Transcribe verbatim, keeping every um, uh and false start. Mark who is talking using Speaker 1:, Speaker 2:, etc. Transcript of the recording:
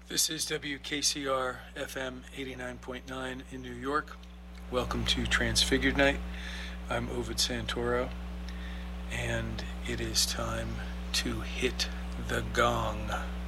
Speaker 1: This is W K C R F M eighty-nine point nine in New York. Welcome to Transfigured Night. I'm Ovid Santoro, and it is time to hit the gong.